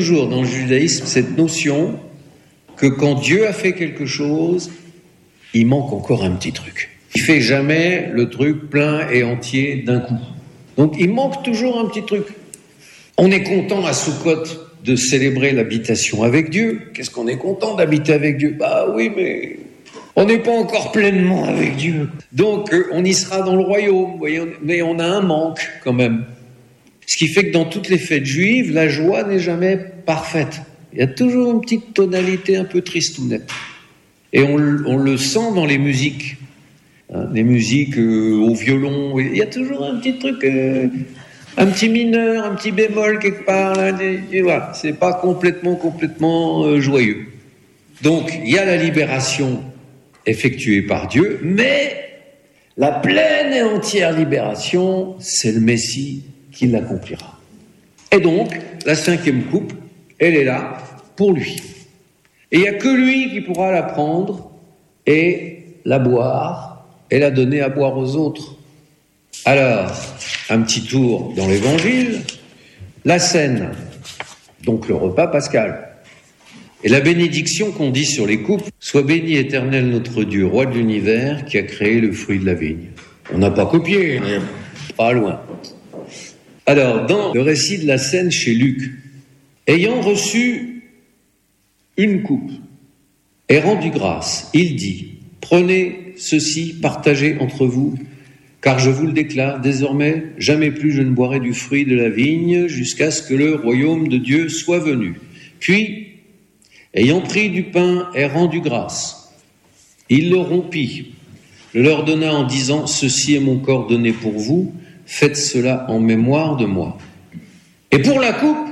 toujours dans le judaïsme cette notion que quand Dieu a fait quelque chose, il manque encore un petit truc. Il fait jamais le truc plein et entier d'un coup. Donc il manque toujours un petit truc. On est content à Soukhot de célébrer l'habitation avec Dieu. Qu'est-ce qu'on est content d'habiter avec Dieu? Bah oui, mais on n'est pas encore pleinement avec Dieu. Donc on y sera dans le royaume, voyez, mais on a un manque quand même. Ce qui fait que dans toutes les fêtes juives, la joie n'est jamais parfaite. Il y a toujours une petite tonalité un peu tristounette. Et on le sent dans les musiques. Les musiques au violon, il y a toujours un petit truc, un petit mineur, un petit bémol quelque part. Là, et voilà, c'est pas complètement joyeux. Donc il y a la libération effectuée par Dieu, mais la pleine et entière libération, c'est le Messie qui l'accomplira. Et donc la 5e coupe, elle est là pour lui. Et il n'y a que lui qui pourra la prendre et la boire et la donner à boire aux autres. Alors, un petit tour dans l'Évangile, la scène, donc le repas pascal, et la bénédiction qu'on dit sur les coupes, « Sois béni, Éternel notre Dieu, roi de l'univers, qui a créé le fruit de la vigne. » On n'a pas copié, pas loin. Alors, dans le récit de la scène chez Luc, ayant reçu une coupe et rendu grâce, il dit « Prenez ceci, partagez entre vous, car je vous le déclare, désormais, jamais plus je ne boirai du fruit de la vigne jusqu'à ce que le royaume de Dieu soit venu. » Puis, ayant pris du pain et rendu grâce, il le rompit, le leur donna en disant « Ceci est mon corps donné pour vous, faites cela en mémoire de moi. » Et pour la coupe,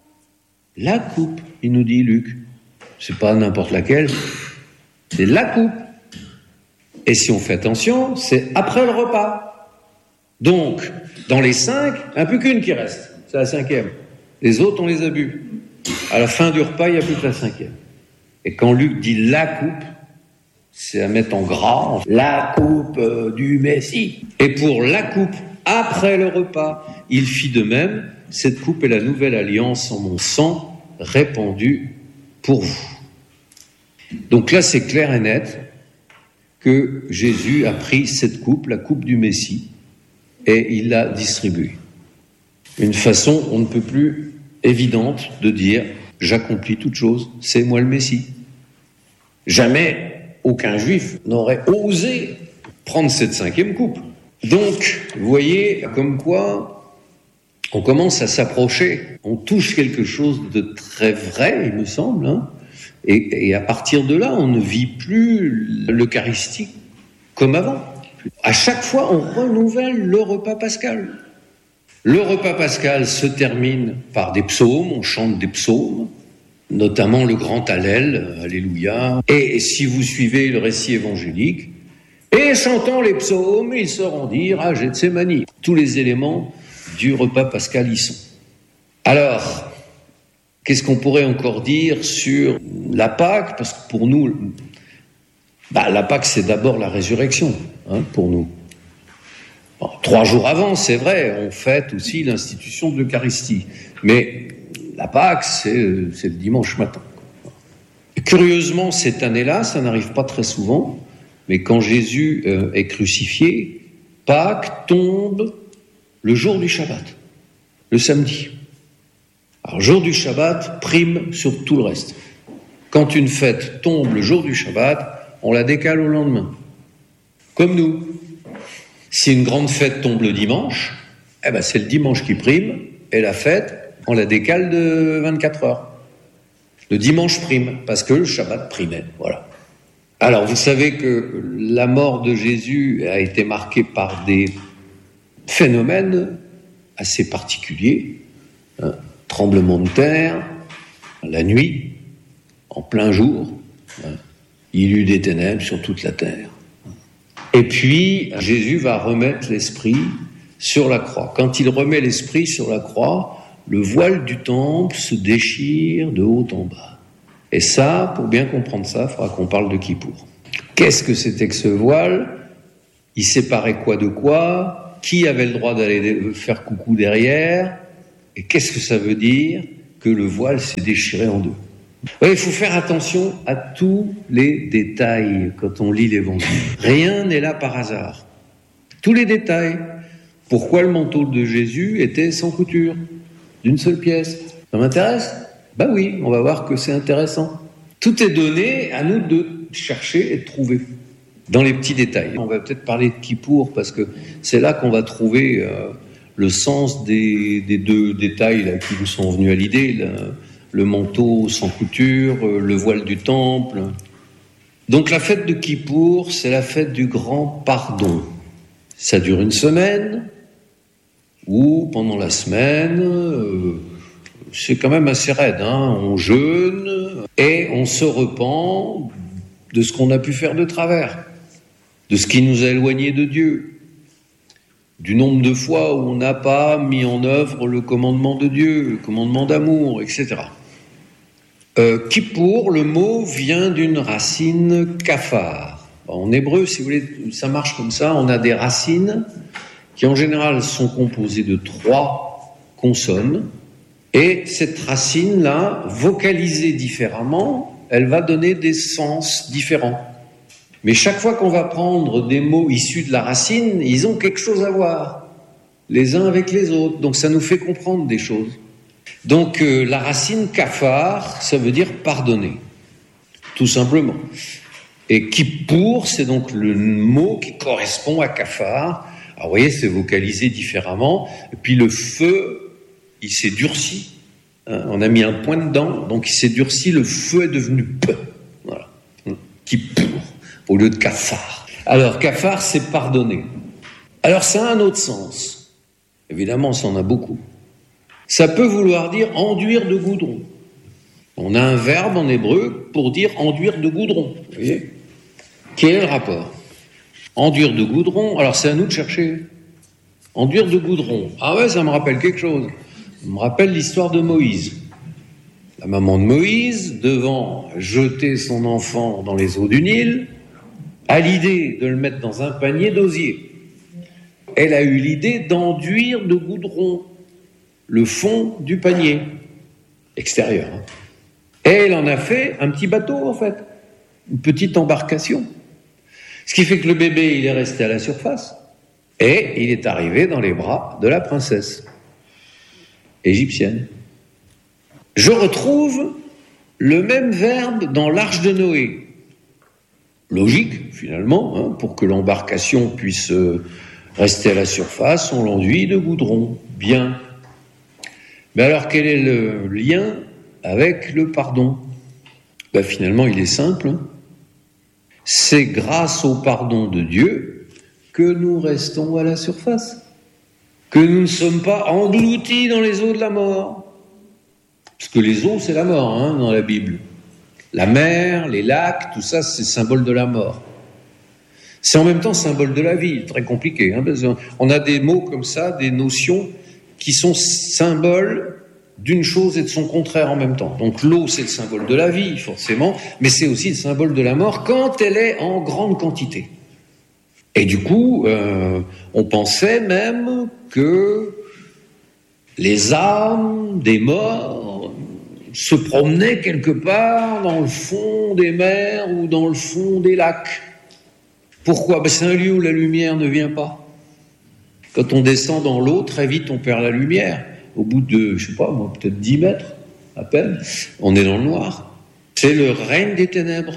il nous dit Luc, c'est pas n'importe laquelle, c'est la coupe. Et si on fait attention, c'est après le repas. Donc, dans les 5, il n'y en a plus qu'une qui reste, c'est la 5e. Les autres, on les a bu. À la fin du repas, il n'y a plus que la 5e. Et quand Luc dit la coupe, c'est à mettre en gras, la coupe du Messie. Et pour la coupe, après le repas, il fit de même. Cette coupe est la nouvelle alliance en mon sang, répandu pour vous. Donc là, c'est clair et net que Jésus a pris cette coupe, la coupe du Messie, et il l'a distribuée. Une façon, on ne peut plus évidente de dire « j'accomplis toute chose, c'est moi le Messie ». Jamais aucun juif n'aurait osé prendre cette 5e coupe. Donc, vous voyez, comme quoi on commence à s'approcher, on touche quelque chose de très vrai, il me semble, hein. Et à partir de là, on ne vit plus l'Eucharistie comme avant. À chaque fois, on renouvelle le repas pascal. Le repas pascal se termine par des psaumes, on chante des psaumes, notamment le grand Hallel, Alléluia. Et si vous suivez le récit évangélique, et chantant les psaumes, ils se rendirent à Gethsémani. Tous les éléments du repas pascal y sont. Alors, qu'est-ce qu'on pourrait encore dire sur la Pâque? Parce que pour nous, la Pâque, c'est d'abord la résurrection, pour nous. Bon, 3 jours avant, c'est vrai, on fête aussi l'institution de l'Eucharistie. Mais la Pâque, c'est le dimanche matin. Et curieusement, cette année-là, ça n'arrive pas très souvent, mais quand Jésus est crucifié, Pâques tombe le jour du Shabbat, le samedi. Alors, jour du Shabbat prime sur tout le reste. Quand une fête tombe le jour du Shabbat, on la décale au lendemain. Comme nous. Si une grande fête tombe le dimanche, c'est le dimanche qui prime, et la fête, on la décale de 24 heures. Le dimanche prime, parce que le Shabbat primait, voilà. Alors, vous savez que la mort de Jésus a été marquée par des phénomènes assez particuliers, tremblement de terre, la nuit, en plein jour, il y eut des ténèbres sur toute la terre. Et puis, Jésus va remettre l'esprit sur la croix. Quand il remet l'esprit sur la croix, le voile du temple se déchire de haut en bas. Et ça, pour bien comprendre ça, il faudra qu'on parle de Kippour. Qu'est-ce que c'était que ce voile? Il séparait quoi de quoi? Qui avait le droit d'aller faire coucou derrière? Et qu'est-ce que ça veut dire? que le voile s'est déchiré en deux. Oui, il faut faire attention à tous les détails quand on lit l'Évangile. Rien n'est là par hasard. Tous les détails. Pourquoi le manteau de Jésus était sans couture, d'une seule pièce? Ça m'intéresse? Ben oui, on va voir que c'est intéressant. Tout est donné, à nous de chercher et de trouver dans les petits détails. On va peut-être parler de Kippour parce que c'est là qu'on va trouver le sens des deux détails là, qui nous sont venus à l'idée, le manteau sans couture, le voile du temple. Donc la fête de Kippour, c'est la fête du grand pardon. Ça dure une semaine, ou pendant la semaine, c'est quand même assez raide, hein. On jeûne et on se repent de ce qu'on a pu faire de travers, de ce qui nous a éloignés de Dieu, du nombre de fois où on n'a pas mis en œuvre le commandement de Dieu, le commandement d'amour, etc. Kippour, le mot vient d'une racine kafar. En hébreu, si vous voulez, ça marche comme ça, on a des racines qui en général sont composées de 3 consonnes, et cette racine-là, vocalisée différemment, elle va donner des sens différents. Mais chaque fois qu'on va prendre des mots issus de la racine, ils ont quelque chose à voir, les uns avec les autres, donc ça nous fait comprendre des choses. Donc la racine kafar, ça veut dire pardonner, tout simplement. Et Kippour, c'est donc le mot qui correspond à kafar. Alors vous voyez, c'est vocalisé différemment. Et puis le feu, il s'est durci. On a mis un point dedans, donc il s'est durci, le feu est devenu peu. Voilà. Kippour, au lieu de kafar. Alors kafar, c'est pardonner. Alors ça a un autre sens. Évidemment, ça en a beaucoup. Ça peut vouloir dire enduire de goudron. On a un verbe en hébreu pour dire enduire de goudron. Vous voyez ? Quel est le rapport ? Enduire de goudron, alors c'est à nous de chercher. Enduire de goudron. Ah ouais, ça me rappelle quelque chose. Ça me rappelle l'histoire de Moïse. La maman de Moïse, devant jeter son enfant dans les eaux du Nil, a l'idée de le mettre dans un panier d'osier. Elle a eu l'idée d'enduire de goudron le fond du panier extérieur. Et elle en a fait un petit bateau, en fait, une petite embarcation. Ce qui fait que le bébé, il est resté à la surface et il est arrivé dans les bras de la princesse égyptienne. Je retrouve le même verbe dans l'arche de Noé. Logique, finalement, hein, pour que l'embarcation puisse rester à la surface, on l'enduit de goudron. Bien. Mais alors, quel est le lien avec le pardon ? Ben, finalement, il est simple. C'est grâce au pardon de Dieu que nous restons à la surface, que nous ne sommes pas engloutis dans les eaux de la mort. Parce que les eaux, c'est la mort, hein, dans la Bible. La mer, les lacs, tout ça, c'est symbole de la mort. C'est en même temps symbole de la vie, très compliqué. Hein, parce on a des mots comme ça, des notions qui sont symboles d'une chose et de son contraire en même temps. Donc l'eau, c'est le symbole de la vie, forcément, mais c'est aussi le symbole de la mort quand elle est en grande quantité. Et du coup, on pensait même que les âmes des morts se promenaient quelque part dans le fond des mers ou dans le fond des lacs. Pourquoi ? Ben, c'est un lieu où la lumière ne vient pas. Quand on descend dans l'eau, très vite on perd la lumière. Au bout de, je sais pas, peut-être 10 mètres, à peine, on est dans le noir. C'est le règne des ténèbres.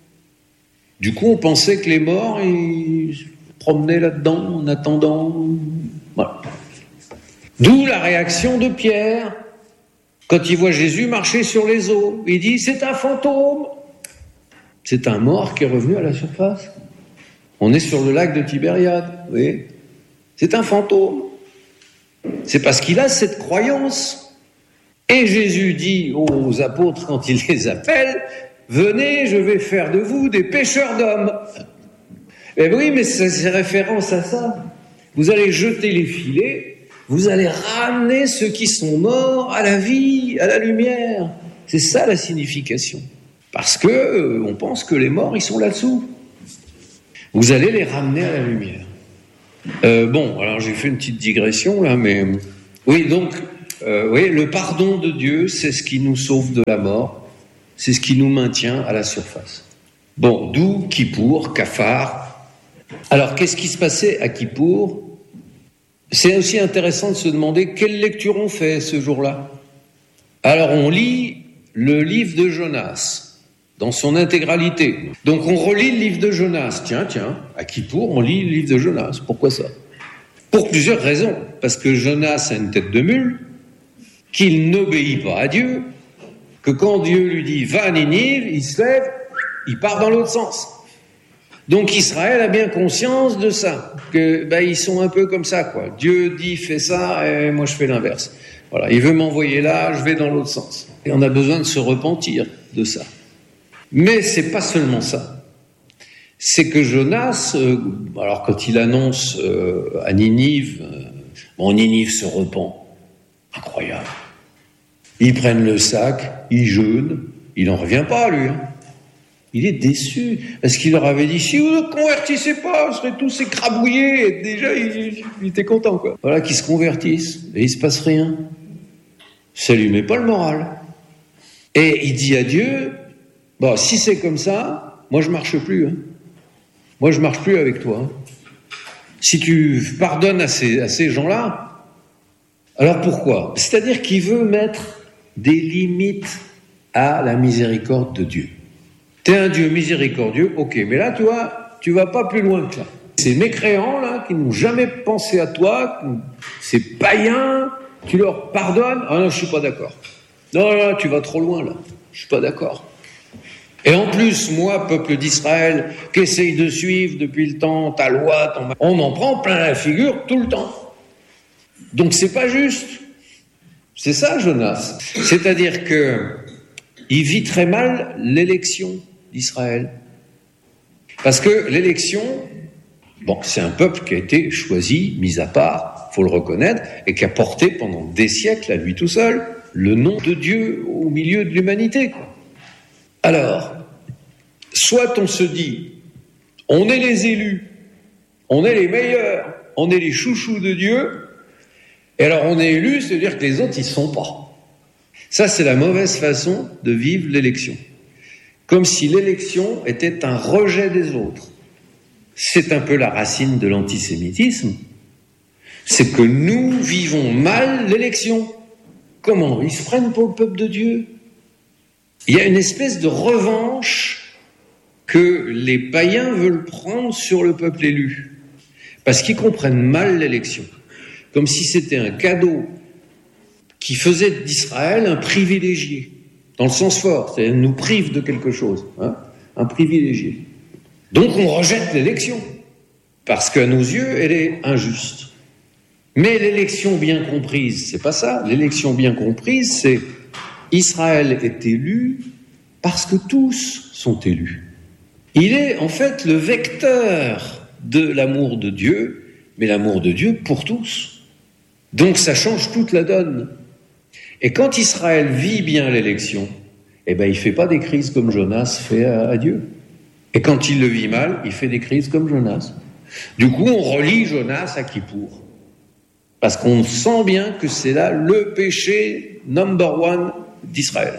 Du coup, on pensait que les morts, ils se promenaient là-dedans, en attendant. Voilà. D'où la réaction de Pierre, quand il voit Jésus marcher sur les eaux. Il dit, c'est un fantôme. C'est un mort qui est revenu à la surface. On est sur le lac de Tibériade, vous voyez. C'est un fantôme. C'est parce qu'il a cette croyance. Et Jésus dit aux apôtres quand il les appelle, « Venez, je vais faire de vous des pêcheurs d'hommes. » Eh oui, mais c'est référence à ça. Vous allez jeter les filets, vous allez ramener ceux qui sont morts à la vie, à la lumière. C'est ça la signification. Parce que on pense que les morts, ils sont là-dessous. Vous allez les ramener à la lumière. Bon, alors j'ai fait une petite digression là, mais oui, donc Oui, le pardon de Dieu, c'est ce qui nous sauve de la mort, c'est ce qui nous maintient à la surface. Bon, d'où Kippour, Kafar. Alors, qu'est-ce qui se passait à Kippour ? C'est aussi intéressant de se demander quelle lecture on fait ce jour-là. Alors, on lit le livre de Jonas dans son intégralité. Donc, on relit le livre de Jonas. Tiens, à Kippour, on lit le livre de Jonas. Pourquoi ça ? Pour plusieurs raisons. Parce que Jonas a une tête de mule, qu'il n'obéit pas à Dieu, que quand Dieu lui dit « va à Ninive », il se lève, il part dans l'autre sens. Donc Israël a bien conscience de ça, que ils sont un peu comme ça, quoi. Dieu dit « fais ça » et moi je fais l'inverse. Voilà, il veut m'envoyer là, je vais dans l'autre sens. Et on a besoin de se repentir de ça. Mais c'est pas seulement ça. C'est que Jonas, alors quand il annonce à Ninive, Ninive se repent. Incroyable. Ils prennent le sac, ils jeûnent, il n'en revient pas, lui. Il est déçu, parce qu'il leur avait dit, si vous ne convertissez pas, vous serez tous écrabouillés. Et déjà, il était content, quoi. Voilà, qu'ils se convertissent, et il ne se passe rien. Ça lui met pas le moral. Et il dit à Dieu, si c'est comme ça, moi je marche plus. Moi je marche plus avec toi. Si tu pardonnes à ces gens-là, alors pourquoi ? C'est-à-dire qu'il veut mettre des limites à la miséricorde de Dieu. T'es un Dieu miséricordieux, ok, mais là, tu vas pas plus loin que ça. Ces mécréants, là, qui n'ont jamais pensé à toi, ces païens, tu leur pardonnes ? Ah non, je suis pas d'accord. Non, tu vas trop loin, là. Je suis pas d'accord. Et en plus, moi, peuple d'Israël, qui essaye de suivre depuis le temps ta loi, on m'en prend plein la figure tout le temps. Donc c'est pas juste. C'est ça, Jonas. C'est-à-dire que il vit très mal l'élection d'Israël. Parce que l'élection, c'est un peuple qui a été choisi, mis à part, faut le reconnaître, et qui a porté pendant des siècles, à lui tout seul, le nom de Dieu au milieu de l'humanité, quoi. Alors, soit on se dit, on est les élus, on est les meilleurs, on est les chouchous de Dieu, et alors on est élu, c'est-à-dire que les autres, ils sont pas. Ça, c'est la mauvaise façon de vivre l'élection. Comme si l'élection était un rejet des autres. C'est un peu la racine de l'antisémitisme. C'est que nous vivons mal l'élection. Comment ? Ils se prennent pour le peuple de Dieu. Il y a une espèce de revanche que les païens veulent prendre sur le peuple élu. Parce qu'ils comprennent mal l'élection. Comme si c'était un cadeau qui faisait d'Israël un privilégié, dans le sens fort, c'est-à-dire nous prive de quelque chose, un privilégié. Donc on rejette l'élection, parce qu'à nos yeux, elle est injuste. Mais l'élection bien comprise, c'est pas ça. L'élection bien comprise, c'est Israël est élu parce que tous sont élus. Il est en fait le vecteur de l'amour de Dieu, mais l'amour de Dieu pour tous. Donc ça change toute la donne. Et quand Israël vit bien l'élection, il fait pas des crises comme Jonas fait à Dieu. Et quand il le vit mal, il fait des crises comme Jonas. Du coup, on relie Jonas à Kippour. Parce qu'on sent bien que c'est là le péché number one d'Israël.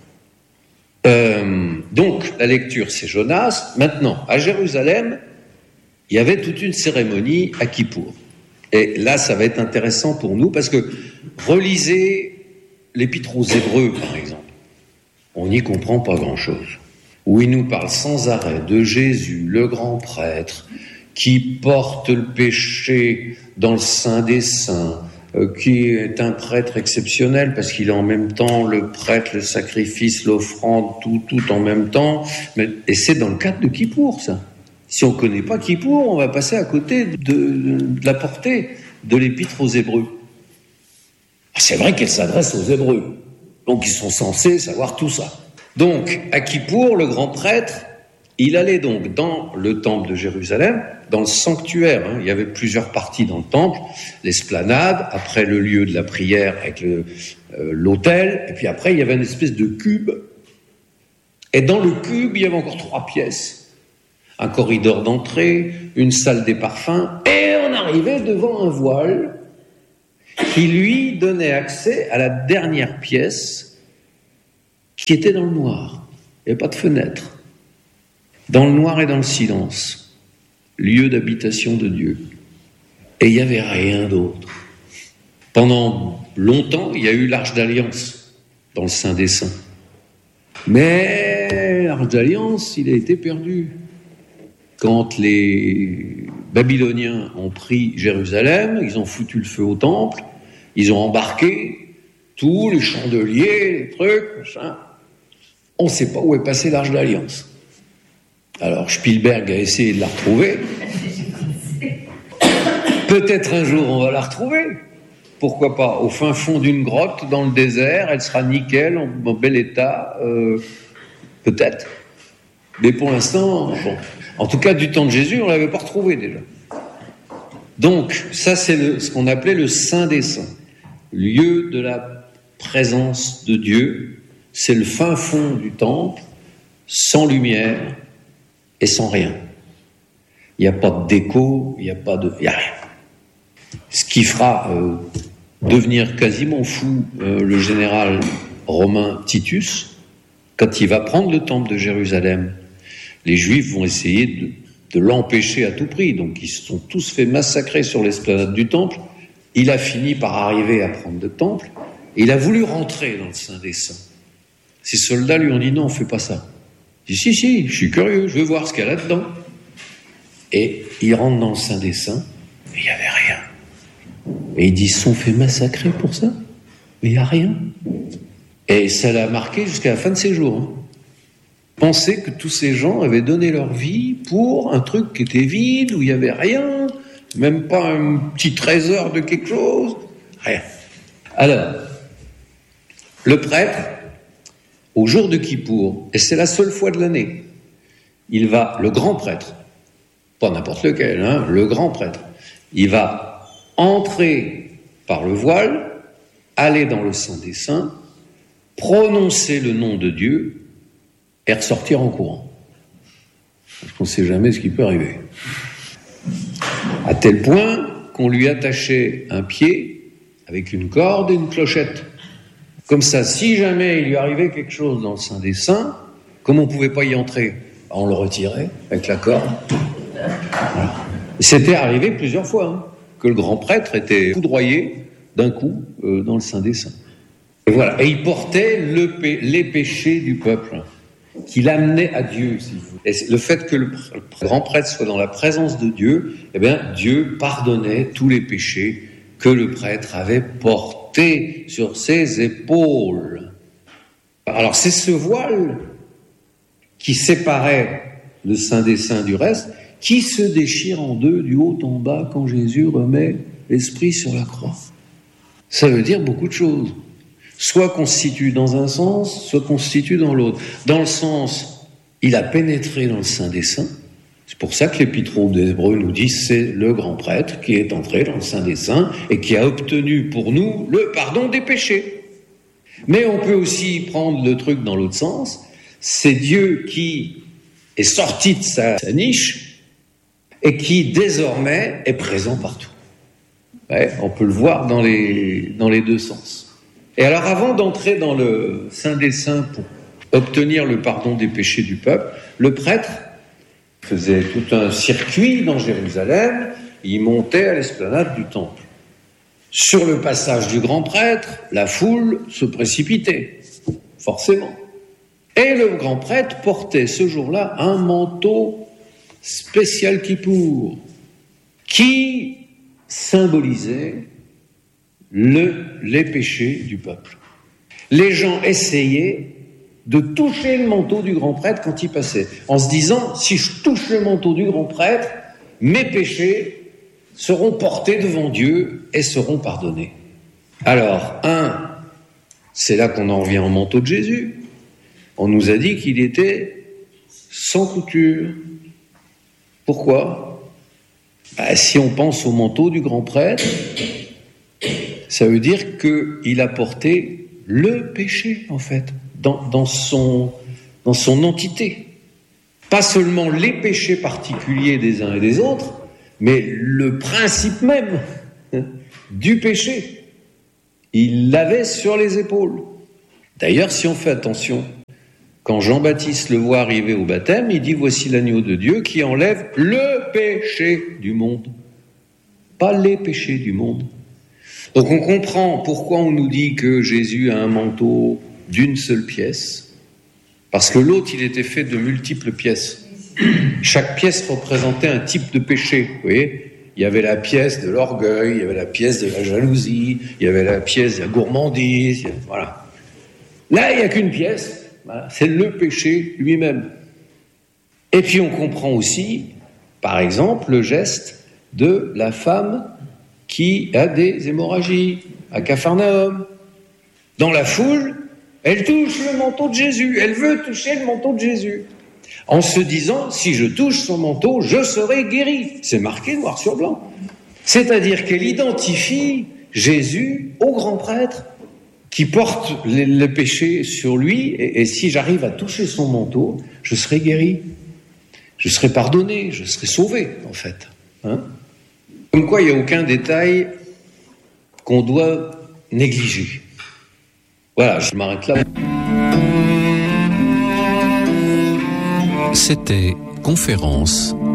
Donc, la lecture, c'est Jonas. Maintenant, à Jérusalem, il y avait toute une cérémonie à Kippour. Et là, ça va être intéressant pour nous, parce que relisez l'Épître aux Hébreux, par exemple. On n'y comprend pas grand-chose. Où il nous parle sans arrêt de Jésus, le grand prêtre, qui porte le péché dans le Saint des Saints, qui est un prêtre exceptionnel, parce qu'il est en même temps le prêtre, le sacrifice, l'offrande, tout en même temps. Et c'est dans le cadre de Kippour, ça. Si on ne connaît pas Kippour, on va passer à côté de la portée de l'Épître aux Hébreux. C'est vrai qu'elle s'adresse aux Hébreux, donc ils sont censés savoir tout ça. Donc, à Kippour, le grand prêtre, il allait donc dans le temple de Jérusalem, dans le sanctuaire. Il y avait plusieurs parties dans le temple, l'esplanade, après le lieu de la prière avec l'autel, et puis après il y avait une espèce de cube. Et dans le cube, il y avait encore 3 pièces. Un corridor d'entrée, une salle des parfums, et on arrivait devant un voile qui lui donnait accès à la dernière pièce qui était dans le noir. Il n'y avait pas de fenêtre. Dans le noir et dans le silence, lieu d'habitation de Dieu. Et il n'y avait rien d'autre. Pendant longtemps, il y a eu l'Arche d'Alliance dans le Saint des Saints. Mais l'Arche d'Alliance, il a été perdu. Quand les Babyloniens ont pris Jérusalem, ils ont foutu le feu au temple, ils ont embarqué tous les chandeliers, les trucs, machin. On ne sait pas où est passée l'Arche d'Alliance. Alors Spielberg a essayé de la retrouver. Peut-être un jour on va la retrouver. Pourquoi pas, au fin fond d'une grotte, dans le désert, elle sera nickel, en bel état, peut-être. Mais pour l'instant, bon. En tout cas, du temps de Jésus, on ne l'avait pas retrouvée déjà. Donc, ça c'est ce qu'on appelait le Saint des Saints, lieu de la présence de Dieu. C'est le fin fond du temple, sans lumière et sans rien. Il n'y a pas de déco, il n'y a rien. Ce qui fera devenir quasiment fou le général romain Titus, quand il va prendre le temple de Jérusalem. Les Juifs vont essayer de l'empêcher à tout prix, donc ils se sont tous fait massacrer sur l'esplanade du temple. Il a fini par arriver à prendre le temple, et il a voulu rentrer dans le Saint des Saints. Ses soldats lui ont dit non, fais pas ça. Il dit si, je suis curieux, je veux voir ce qu'il y a là-dedans. Et il rentre dans le Saint des Saints, et il n'y avait rien. Et il dit, ils se sont fait massacrer pour ça, mais il n'y a rien. Et ça l'a marqué jusqu'à la fin de ses jours. Hein. Penser que tous ces gens avaient donné leur vie pour un truc qui était vide, où il n'y avait rien, même pas un petit trésor de quelque chose, rien. Alors, le prêtre, au jour de Kippour, et c'est la seule fois de l'année, le grand prêtre, pas n'importe lequel, hein, le grand prêtre, il va entrer par le voile, aller dans le Saint des Saints, prononcer le nom de Dieu et ressortir en courant. Parce qu'on ne sait jamais ce qui peut arriver. À tel point qu'on lui attachait un pied avec une corde et une clochette. Comme ça, si jamais il lui arrivait quelque chose dans le Saint des Saints, comme on ne pouvait pas y entrer, on le retirait avec la corde. Voilà. C'était arrivé plusieurs fois, hein, que le grand prêtre était foudroyé d'un coup dans le Saint des Saints. Et voilà. Et il portait les péchés du peuple, qui l'amenait à Dieu. Et le fait que le grand prêtre soit dans la présence de Dieu, eh bien, Dieu pardonnait tous les péchés que le prêtre avait portés sur ses épaules. Alors, c'est ce voile qui séparait le Saint des Saints du reste, qui se déchire en deux du haut en bas quand Jésus remet l'Esprit sur la croix. Ça veut dire beaucoup de choses. Soit constitue dans un sens, soit constitue dans l'autre. Dans le sens, il a pénétré dans le Saint des Saints. C'est pour ça que l'Épître aux Hébreux nous dit c'est le grand prêtre qui est entré dans le Saint des Saints et qui a obtenu pour nous le pardon des péchés. Mais on peut aussi prendre le truc dans l'autre sens. C'est Dieu qui est sorti de sa niche et qui désormais est présent partout. Ouais, on peut le voir dans les deux sens. Et alors, avant d'entrer dans le Saint des Saints pour obtenir le pardon des péchés du peuple, le prêtre faisait tout un circuit dans Jérusalem, il montait à l'esplanade du temple. Sur le passage du grand prêtre, la foule se précipitait, forcément. Et le grand prêtre portait ce jour-là un manteau spécial Kippour, qui symbolisait les péchés du peuple. Les gens essayaient de toucher le manteau du grand prêtre quand il passait, en se disant, si je touche le manteau du grand prêtre, mes péchés seront portés devant Dieu et seront pardonnés. Alors, c'est là qu'on en revient au manteau de Jésus. On nous a dit qu'il était sans couture. Pourquoi ? Si on pense au manteau du grand prêtre, ça veut dire qu'il a porté le péché, en fait, dans son entité. Pas seulement les péchés particuliers des uns et des autres, mais le principe même du péché. il l'avait sur les épaules. D'ailleurs, si on fait attention, quand Jean-Baptiste le voit arriver au baptême, il dit « Voici l'agneau de Dieu qui enlève le péché du monde ». Pas les péchés du monde. Donc on comprend pourquoi on nous dit que Jésus a un manteau d'une seule pièce, parce que l'autre, il était fait de multiples pièces. Chaque pièce représentait un type de péché, vous voyez ? Il y avait la pièce de l'orgueil, il y avait la pièce de la jalousie, il y avait la pièce de la gourmandise, voilà. Là, il n'y a qu'une pièce, voilà, c'est le péché lui-même. Et puis on comprend aussi, par exemple, le geste de la femme qui a des hémorragies à Capharnaüm. Dans la foule, elle touche le manteau de Jésus, elle veut toucher le manteau de Jésus, en se disant, si je touche son manteau, je serai guéri. C'est marqué noir sur blanc. C'est-à-dire qu'elle identifie Jésus au grand prêtre qui porte le péché sur lui, et si j'arrive à toucher son manteau, je serai guéri. Je serai pardonné, je serai sauvé, en fait. Hein ? Comme quoi, il n'y a aucun détail qu'on doit négliger. Voilà, je m'arrête là. C'était Conférence